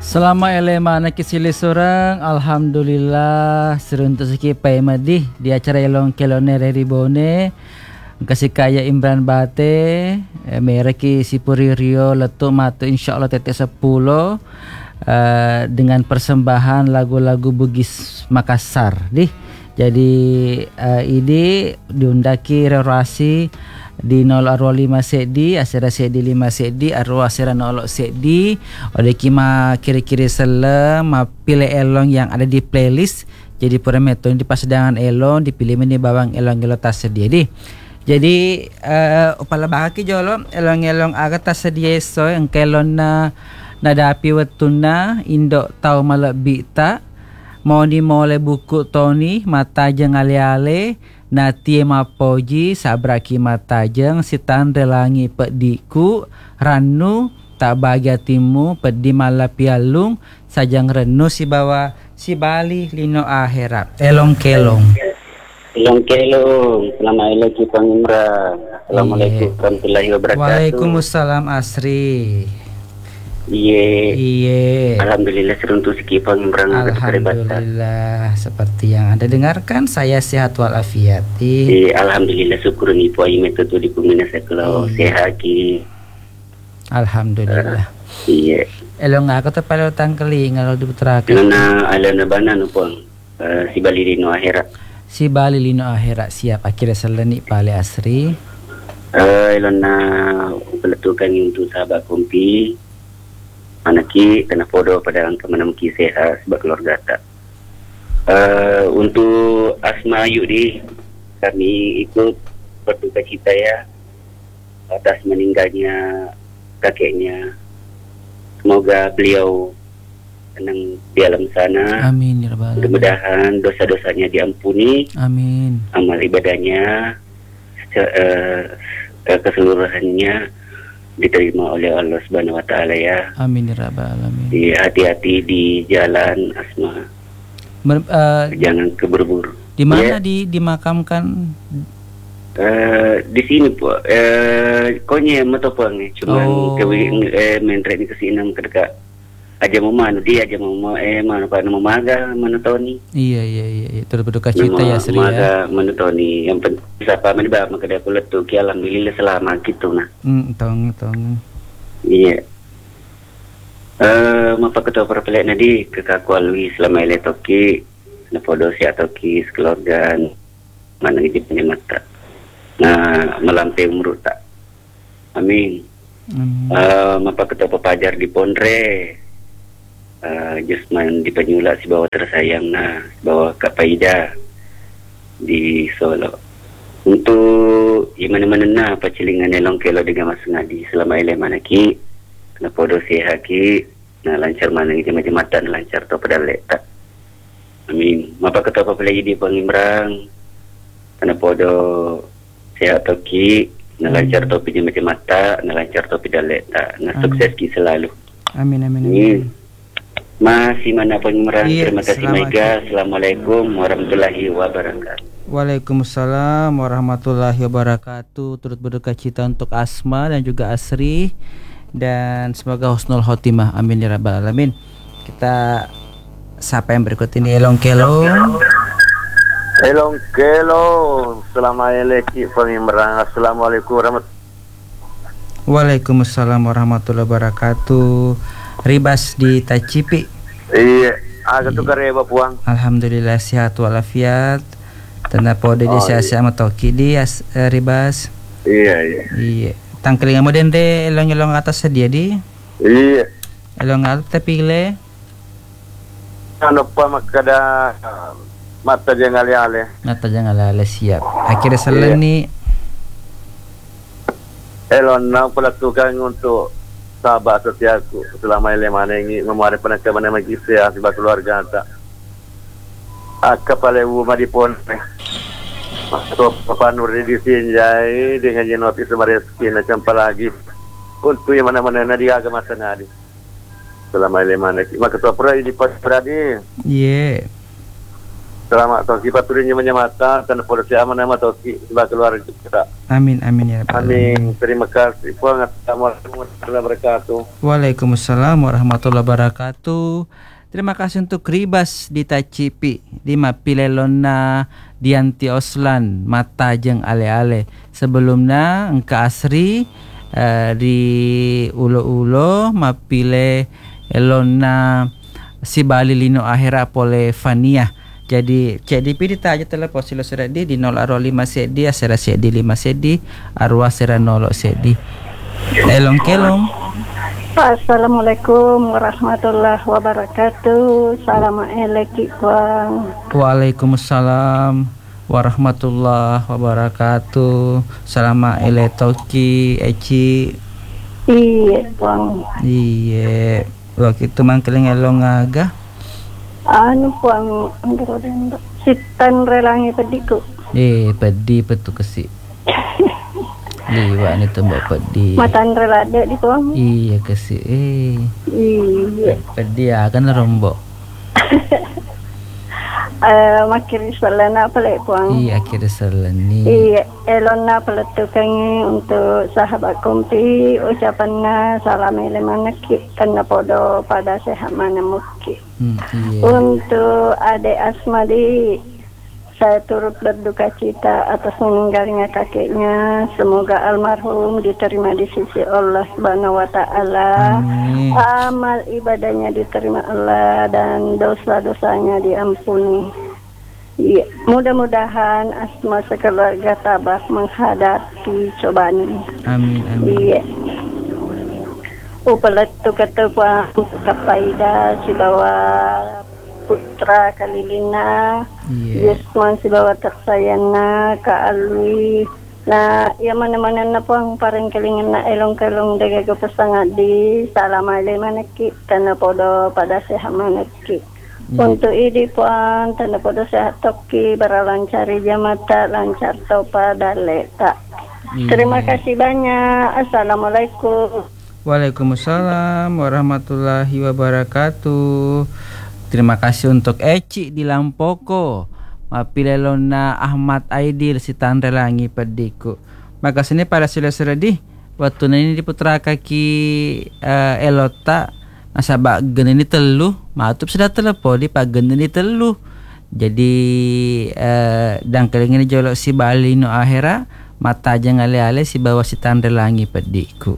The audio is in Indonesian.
Selama elema anak kisili sorang, alhamdulillah seruntuk sekipai madih di acara elong kelone ribone kasih kaya Imran Bate mereki Sipuri Rio letuk matu insyaallah tetek 10 dengan persembahan lagu-lagu Bugis Makassar dih. Jadi ini diundaki relasi di 0 arwah 5 sedi asera sedi 5 sedi arwah asera 0 sedi oleh kima kiri-kiri selem pilih elong yang ada di playlist jadi pura meton di pasedangan elong dipilih meni bawang elong-elong tas sedia di jadi upala bahaki jolo elong-elong aga tas sedia so yang kelon na nadapi wetuna indok tau malak bita mau ni mole buku Tony mata jeng ale-ale nati mapoji sabraki matajeng sitan relangi pediku ranu tak bahagia timu pedi malapialung sajang renu si bawa si bali lino akhirat elong kelong selama elok Imran. Assalamualaikum warahmatullahi wabarakatuh. Waalaikumsalam Asri. Iya. Alhamdulillah seruntuk sekipang Imran. Alhamdulillah seperti yang Anda dengarkan saya sehat walafiat. Alhamdulillah syukur ni po ayat itu di pemina sekalo sehat ki. Alhamdulillah. Iya. Elong aku tepalo tangkeli ngalo diputerakan. Nana alana bana no po si bali lino akhirat. Si bali lino akhirat siap akhirnya seleni pale Asri. Elona peletukan untuk sahabat kompi. Anaki kena podo pada angka menemuki sehat sebab keluarga tak. Untuk Asma Yudi kami ikut berduka cita ya atas meninggalnya kakeknya. Semoga beliau tenang di alam sana. Amin ya rabbal alamin. Mudah-mudahan dosa-dosanya diampuni. Amin. Amal ibadahnya keseluruhannya diterima oleh Allah Subhanahu wa taala ya. Amin ya rabbal alamin. Hati-hati di jalan Asma. Jangan keburu-buru. Di mana dimakamkan? Di sini po. Konya matopang cuman mentre di kesini kedekat aja mau mana dia aja mau mana pak nama maga mana Tony. Iya terus berduka cita ya Sri ya. Maga mana Tony yang penting siapa mana bah maka dia kulit tuh alhamdulillah selamat gitu nah. Tong. Iya. Mapa ketua perpelek nadi kekaku alwi selama ile toki na podo si atoki sekeluarga mana ngiji penyemata. Nah melampai umur tak. Amin. Mapa ketua pepajar di Pondre. Jusman di Penyula si bawah tersayang bawah Kak Paida di Solo untuk mana pacilingan elong kelo dengan mas ngadi selama ile manaki kena podo sehat ki lancar mana ngi macam-macam lancar to pada letak amin mapa ketua pelagi di Pangimrang kena podo sehat to ki lancar to pi macam-macam lancar to pada letak sukses ki selalu amin. Masih mana Pangimrang. Terima kasih Mega. Assalamualaikum warahmatullahi wabarakatuh. Waalaikumsalam warahmatullahi wabarakatuh. Turut berduka cita untuk Asma dan juga Asri dan semoga husnul khotimah. Amin ya rabbal alamin. Kita siapa yang berikut ini elong kelong. Assalamualaikum Pangimrang. Assalamualaikum warahmatullahi. Waalaikumsalam warahmatullahi wabarakatuh. Ribas di Tacipi. Iya, agak tukar ya Puang. Alhamdulillah sehat walafiat. Tanda pode di sia-sia matoki di Ribas. Iya. Tangkeling mo den de elong-elong atas sedia di. Iya. Elong alat tapi le. Ano pa makada mata jangan ale. Mata jangan ale siap. Akhirnya seleni. Elon na pala tukang untuk sahabat setiaku selama ini mana ini memari penakaman yang magisa sebab keluarga tak kapal rumah di pon atau papanur di sinjai dengan jenoti semareski macam lagi untuk yang mana-mana na dia agama sanadi selama ini mana maka tu pernah di pradi Selamat Toki patulinya menyamata dan polisi aman nama Toki sebagai keluarga kita. Amin amin ya Rabbal alamin. Amin. Terima kasih. Assalamualaikum warahmatullahi wabarakatuh. Waalaikumsalam warahmatullahi wabarakatuh. Terima kasih untuk Ribas di Tacipi, di Mapilelona Dianti Oslan Mata Jeng Ale-ale. Sebelumnya engka Asri di Ulo-Ulo Mapile Elona si Bali Lino Akhira Pole Fania. Jadi CDP ditaja telepon silo seradi di 0 5 sedi asera sedi 5 sedi arwah sera 0 sedi. Elong kelong. Assalamualaikum warahmatullahi wabarakatuh. Assalamualaikum. Waalaikumsalam warahmatullahi wabarakatuh. Salama ele toki eci. Iya, Puang. Iya. Waktu itu mangkeling elong aga. Anu Puang, sitan relangi pediku. Pedi petu kesi. Liwa ni tembak pedi. Matan relade di Puang. Iya kesi. Iya. Pedi akan rombok. Makiri salana pale Puang. Iya akhirnya seleni. Iya, elona peletukannya untuk sahabat kumpi ucapannya salam elemanaki karena podo pada sehat mana muki. Iya. Untuk adik Asmadi, saya turut berduka cita atas meninggalnya kakeknya. Semoga almarhum diterima di sisi Allah Subhanahu wa taala. Amin. Amal ibadahnya diterima Allah dan dosa-dosanya diampuni. Ya, mudah-mudahan Asma sekeluarga tabah menghadapi cobaan ini. Amin amin. Iya. Upaletu ketua kapaida si bawa putra Kalilina. Iya. Yusman si bawa tersayana Ka Alwi. Nah, ya mana-mana na po ang parang kalingan na elong-kalong dagago pasangadi. Salamalay manaki tanah podo pada sehat manaki. Untuk ini puan tanda podo sehat toki beralancar jamata lancar topa daleta. Terima kasih banyak. Assalamualaikum. Waalaikumsalam warahmatullahi wabarakatuh. Terima kasih untuk Eci di Lampoko. Mapilelona Ahmad Aidil si Tanrelangi pediku. Maka sini pada sila seradi waktu ini diputra kaki elota nasabak gen ini telu matup sudah telepon di pagen ini telu. Jadi dan kali ini jolok si Bali no akhira mata aja ngale-ale si bawa si Tanrelangi pediku.